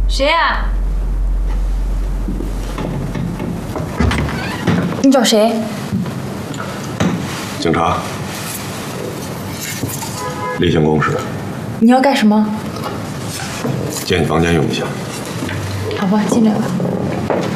谁呀？ 你找谁？ 警察，例行公事。 你要干什么？ 借你房间用一下。 好吧，进来吧。